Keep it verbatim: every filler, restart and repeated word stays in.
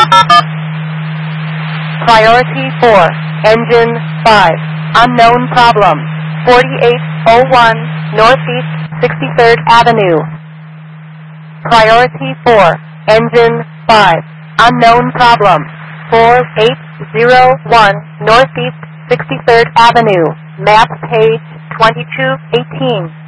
Priority four, engine five, unknown problem, forty-eight oh one Northeast sixty-third Avenue. Priority four, engine five, unknown problem, forty-eight oh one Northeast sixty-third Avenue, map page twenty-two eighteen.